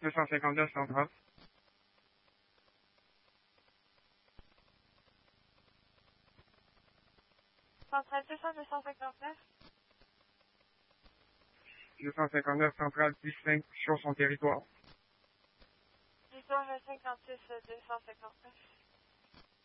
259 central. Centrale 259. 259 centrale distinct sur son territoire. Victoire 56 259.